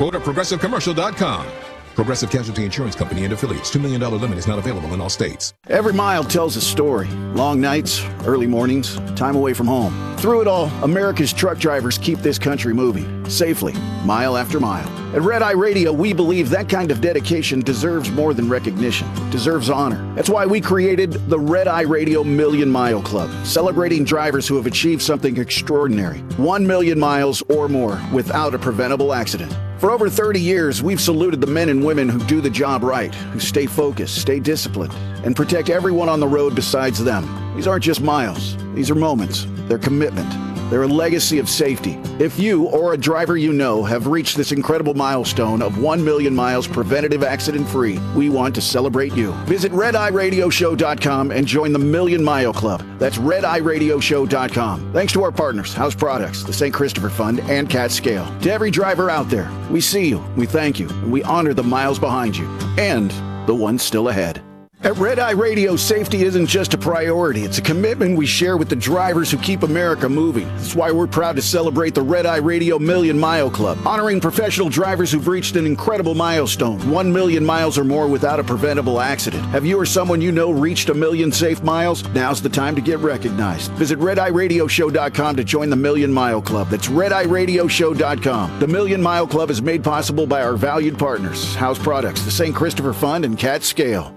quote at ProgressiveCommercial.com. Progressive Casualty Insurance Company and affiliates. $2 million limit is not available in all states. Every mile tells a story. Long nights, early mornings, time away from home. Through it all, America's truck drivers keep this country moving, safely, mile after mile. At Red Eye Radio, we believe that kind of dedication deserves more than recognition, deserves honor. That's why we created the Red Eye Radio Million Mile Club, celebrating drivers who have achieved something extraordinary. 1 million miles or more without a preventable accident. For over 30 years, we've saluted the men and women who do the job right, who stay focused, stay disciplined, and protect everyone on the road besides them. These aren't just miles. These are moments. They're commitment. They're a legacy of safety. If you or a driver you know have reached this incredible milestone of 1 million miles preventative accident-free, we want to celebrate you. Visit RedEyeRadioShow.com and join the Million Mile Club. That's RedEyeRadioShow.com. Thanks to our partners, House Products, the St. Christopher Fund, and Cat Scale. To every driver out there, we see you, we thank you, and we honor the miles behind you and the ones still ahead. At Red Eye Radio, safety isn't just a priority. It's a commitment we share with the drivers who keep America moving. That's why we're proud to celebrate the Red Eye Radio Million Mile Club, honoring professional drivers who've reached an incredible milestone, 1 million miles or more without a preventable accident. Have you or someone you know reached 1 million safe miles? Now's the time to get recognized. Visit RedEyeRadioShow.com to join the Million Mile Club. That's RedEyeRadioShow.com. The Million Mile Club is made possible by our valued partners, House Products, the St. Christopher Fund, and Cat Scale.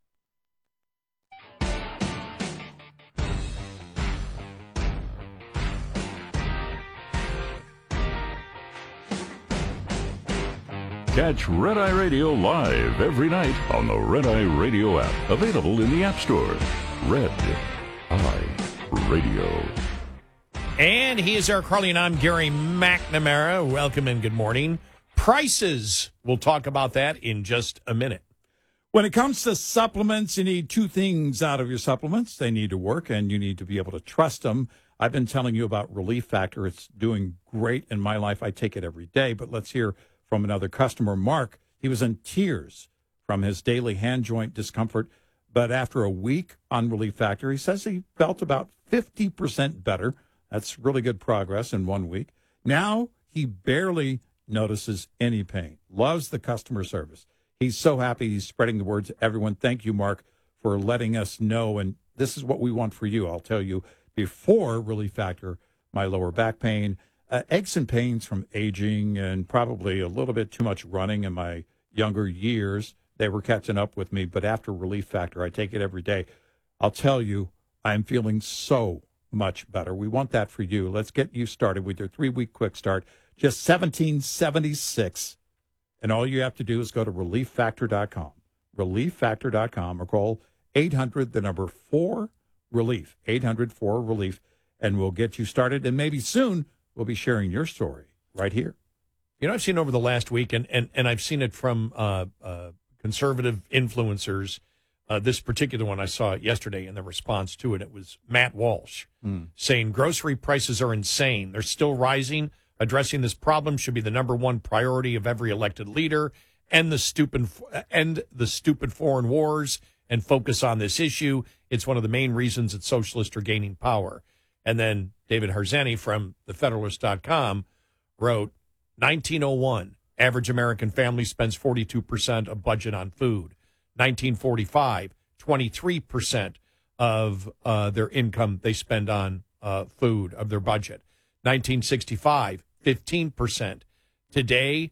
Catch Red Eye Radio live every night on the Red Eye Radio app. Available in the App Store. Red Eye Radio. And he is Eric Harley, and I'm Gary McNamara. Welcome and good morning. Prices. We'll talk about that in just a minute. When it comes to supplements, you need two things out of your supplements. They need to work, and you need to be able to trust them. I've been telling you about Relief Factor. It's doing great in my life. I take it every day, but let's hear from another customer, Mark. He was in tears from his daily hand joint discomfort, but after a week on Relief Factor, he says he felt about 50% better. That's really good progress in 1 week. Now he barely notices any pain. Loves the customer service. He's so happy. He's spreading the word to everyone. Thank you, Mark, for letting us know. And this is what we want for you. I'll tell you, before Relief Factor, my lower back pain, aches and pains from aging and probably a little bit too much running in my younger years. They were catching up with me, but after Relief Factor, I take it every day. I'll tell you, I'm feeling so much better. We want that for you. Let's get you started with your 3-week quick start. Just $17.76. And all you have to do is go to ReliefFactor.com. ReliefFactor.com, or call 800-4-RELIEF, 800-4-RELIEF, and we'll get you started. And maybe soon we'll be sharing your story right here. You know, I've seen over the last week, and I've seen it from conservative influencers. This particular one I saw yesterday in the response to it. It was Matt Walsh saying grocery prices are insane. They're still rising. Addressing this problem should be the number one priority of every elected leader. End the stupid foreign wars and focus on this issue. It's one of the main reasons that socialists are gaining power. And then David Harzani from thefederalist.com wrote, 1901, average American family spends 42% of budget on food. 1945, 23% of their income they spend on food, of their budget. 1965, 15%. Today,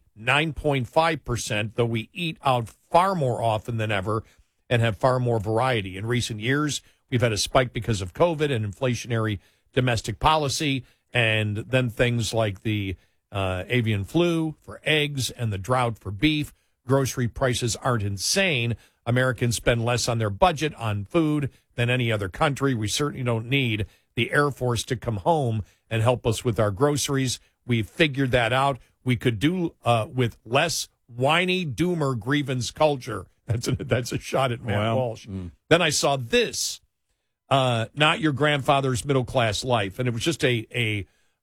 9.5%, though we eat out far more often than ever and have far more variety. In recent years, we've had a spike because of COVID and inflationary domestic policy, and then things like the avian flu for eggs and the drought for beef. Grocery prices aren't insane. Americans spend less on their budget on food than any other country. We certainly don't need the Air Force to come home and help us with our groceries. We figured that out. We could do with less whiny doomer grievance culture. That's a shot at Matt Walsh. Then I saw this, not your grandfather's middle class life, and it was just an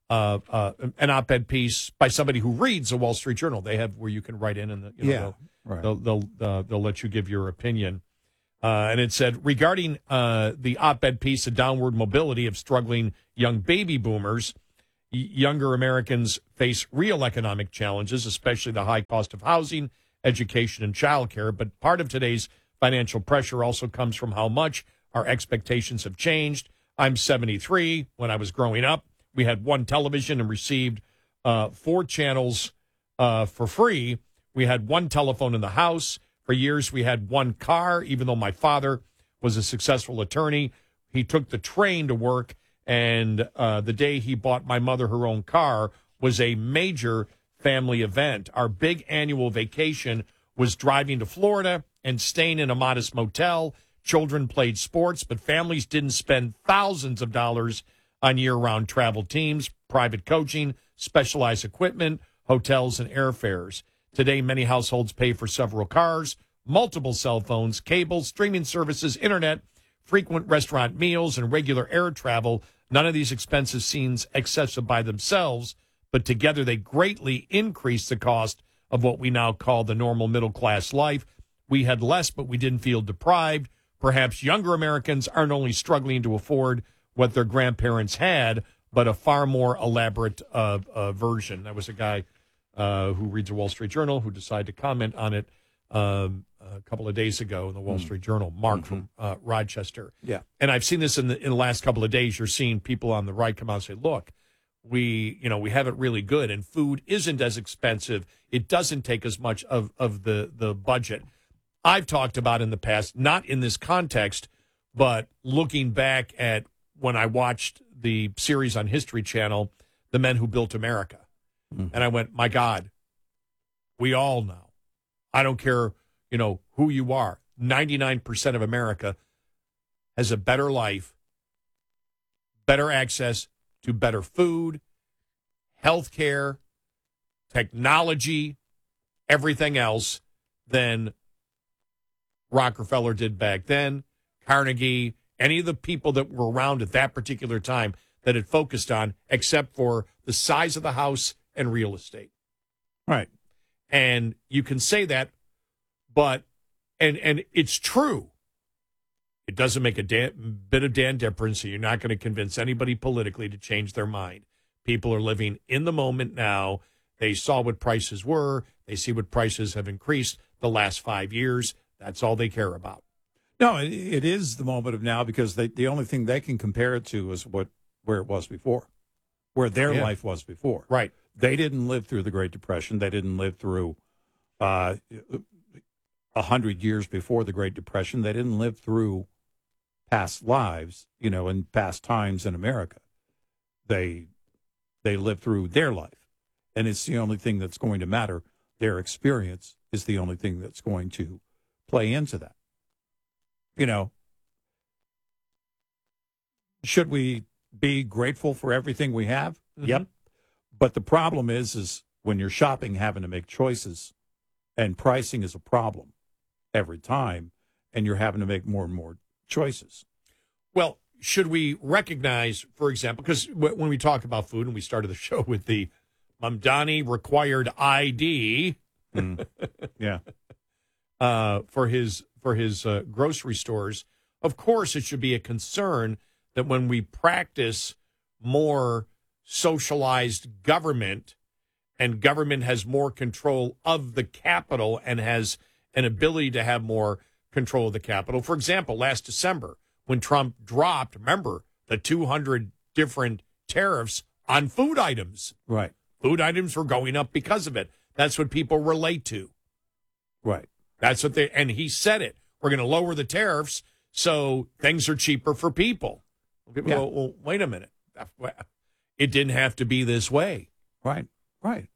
op-ed piece by somebody who reads the Wall Street Journal. They have where you can write in, and they'll let you give your opinion. And it said, regarding the op-ed piece, the downward mobility of struggling young baby boomers, Younger Americans face real economic challenges, especially the high cost of housing, education, and childcare. But part of today's financial pressure also comes from how much our expectations have changed. I'm 73. When I was growing up, we had one television and received 4 channels for free. We had one telephone in the house. For years, we had one car, even though my father was a successful attorney. He took the train to work, and the day he bought my mother her own car was a major family event. Our big annual vacation was driving to Florida and staying in a modest motel. Children played sports, but families didn't spend thousands of dollars on year-round travel teams, private coaching, specialized equipment, hotels, and airfares. Today, many households pay for several cars, multiple cell phones, cable, streaming services, internet, frequent restaurant meals, and regular air travel. None of these expenses seem excessive by themselves, but together they greatly increase the cost of what we now call the normal middle-class life. We had less, but we didn't feel deprived. Perhaps younger Americans aren't only struggling to afford what their grandparents had, but a far more elaborate version. That was a guy who reads the Wall Street Journal who decided to comment on it a couple of days ago in the Wall Street Journal, Mark from Rochester. Yeah. And I've seen this in the last couple of days. You're seeing people on the right come out and say, look, we have it really good, and food isn't as expensive. It doesn't take as much of the budget. I've talked about in the past, not in this context, but looking back at when I watched the series on History Channel, The Men Who Built America. And I went, my God, we all know. I don't care, who you are. 99% of America has a better life, better access to better food, health care, technology, everything else than Rockefeller did back then, Carnegie, any of the people that were around at that particular time that it focused on, except for the size of the house and real estate. Right. And you can say that, but, and it's true. It doesn't make a bit of damn difference, so you're not going to convince anybody politically to change their mind. People are living in the moment now. They saw what prices were. They see what prices have increased the last 5 years. That's all they care about. No, it is the moment of now because the only thing they can compare it to is where it was before, where their life was before. Right. They didn't live through the Great Depression. They didn't live through 100 years before the Great Depression. They didn't live through past lives, in past times in America. They lived through their life, and it's the only thing that's going to matter. Their experience is the only thing that's going to play into that. Should we be grateful for everything we have? Mm-hmm. Yep. But the problem is when you're shopping, having to make choices, and pricing is a problem every time, and you're having to make more and more choices. Well, should we recognize, for example, because when we talk about food, and we started the show with the Mamdani required ID Yeah. For his grocery stores, of course it should be a concern that when we practice more socialized government and government has more control of the capital and has an ability to have more control of the capital. For example, last December, when Trump dropped, remember, the 200 different tariffs on food items. Right. Food items were going up because of it. That's what people relate to. Right. That's what and he said it. We're going to lower the tariffs so things are cheaper for people. Yeah. Well, wait a minute. It didn't have to be this way. Right. Right.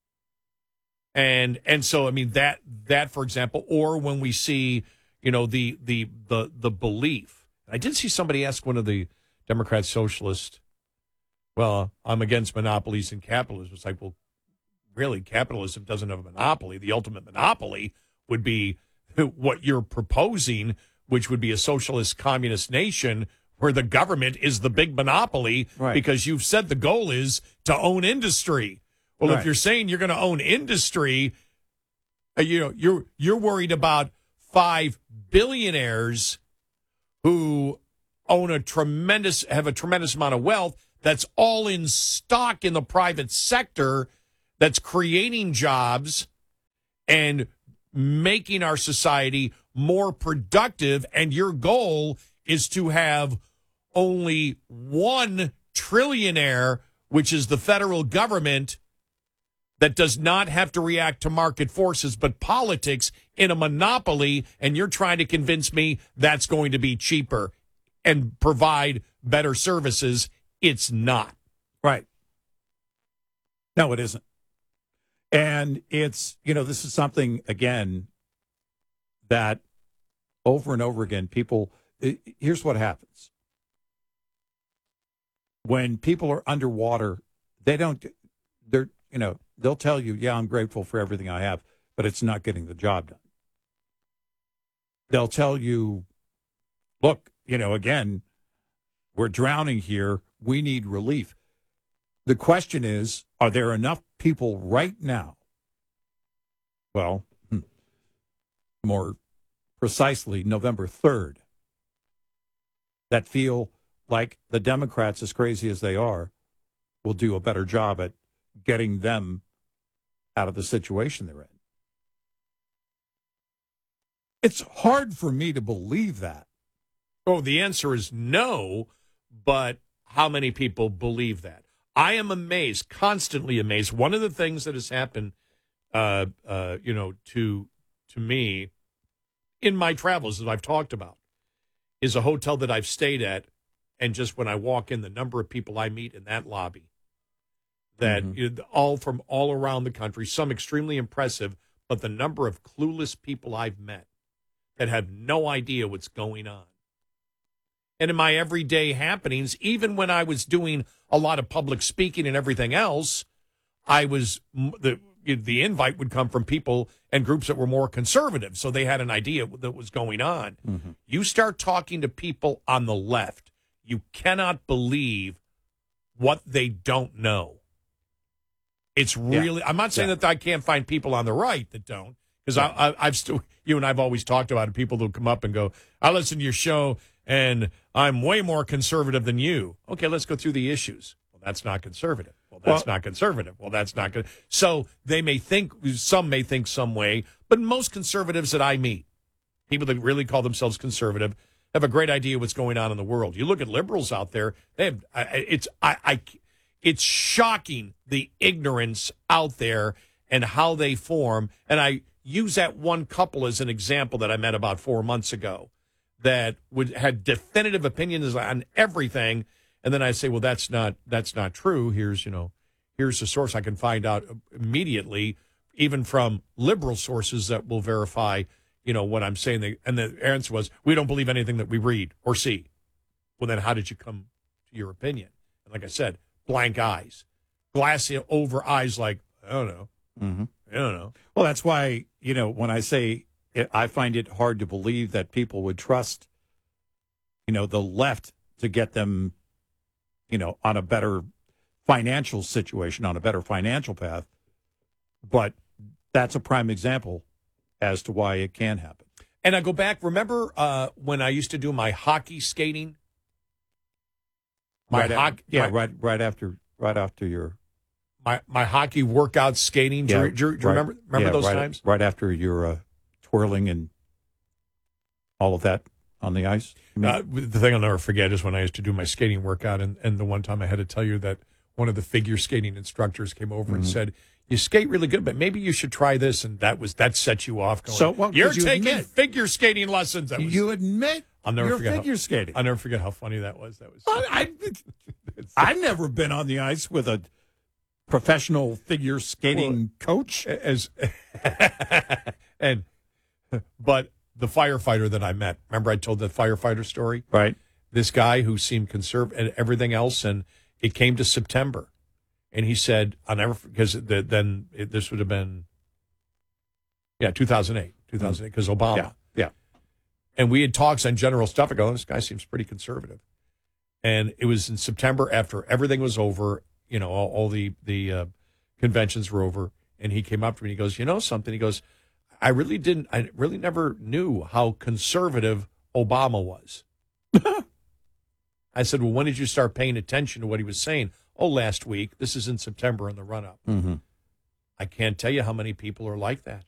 And so, I mean, that for example, or when we see, the belief. I did see somebody ask one of the Democrat socialists, well, I'm against monopolies and capitalism. It's like, well, really, capitalism doesn't have a monopoly. The ultimate monopoly would be what you're proposing, which would be a socialist communist nation where the government is the big monopoly, right, because you've said the goal is to own industry. Well, right, if you're saying you're going to own industry, you're worried about 5 billionaires who have a tremendous amount of wealth that's all in stock in the private sector that's creating jobs and making our society more productive. And your goal is to have only one trillionaire, which is the federal government, that does not have to react to market forces, but politics in a monopoly. And you're trying to convince me that's going to be cheaper and provide better services. It's not. Right. No, it isn't. And it's, this is something, again, that over and over again, here's what happens. When people are underwater, they'll tell you, yeah, I'm grateful for everything I have, but it's not getting the job done. They'll tell you, look, again, we're drowning here. We need relief. The question is, are there enough people right now? Well, more precisely, November 3rd, that feel like the Democrats, as crazy as they are, will do a better job at getting them out of the situation they're in. It's hard for me to believe that. Oh, the answer is no, but how many people believe that? I am amazed, constantly amazed. One of the things that has happened, to me in my travels, as I've talked about, is a hotel that I've stayed at, and just when I walk in, the number of people I meet in that lobby, that all from all around the country, some extremely impressive, but the number of clueless people I've met that have no idea what's going on. And in my everyday happenings, even when I was doing a lot of public speaking and everything else, the invite would come from people and groups that were more conservative, so they had an idea that was going on. Mm-hmm. You start talking to people on the left, you cannot believe what they don't know. It's really, I'm not saying that I can't find people on the right that don't, because I've still, you and I've always talked about it, people who come up and go, I listen to your show and I'm way more conservative than you. Okay, let's go through the issues. Well, that's not conservative. Well, that's not conservative. Well, that's not good. So some may think some way, but most conservatives that I meet, people that really call themselves conservative, have a great idea what's going on in the world. You look at liberals out there, they have, it's shocking the ignorance out there and how they form. And I use that one couple as an example that I met about 4 months ago that had definitive opinions on everything. And then I say, well, that's not true. Here's the source. I can find out immediately, even from liberal sources that will verify, what I'm saying. And the answer was, we don't believe anything that we read or see. Well, then how did you come to your opinion? And like I said, blank eyes, glassy over eyes, like, I don't know. Mm-hmm. I don't know. Well, that's why, when I say I find it hard to believe that people would trust, the left to get them, on a better financial situation, on a better financial path. But that's a prime example as to why it can happen. And I go back, remember when I used to do my hockey skating? Right after your my hockey workout skating. Do you remember those times? Right after your twirling and all of that on the ice. The thing I'll never forget is when I used to do my skating workout, and the one time I had to tell you that one of the figure skating instructors came over and said, "You skate really good, but maybe you should try this." And that set you off. Going, you're taking figure skating lessons. You admit I'll never you're forget figure skating. I'll never forget how funny that was. That was. I've never been on the ice with a professional figure skating coach. But the firefighter that I met, remember I told the firefighter story? Right. This guy who seemed conservative and everything else, and it came to September, and he said, "I'll never," because this would have been, 2008, because Obama. Yeah. And we had talks on general stuff. I go, this guy seems pretty conservative. And it was in September after everything was over, all the conventions were over, and he came up to me and he goes, something? He goes, I really never knew how conservative Obama was. I said, well, when did you start paying attention to what he was saying? Oh, last week. This is in September in the run-up. I can't tell you how many people are like that.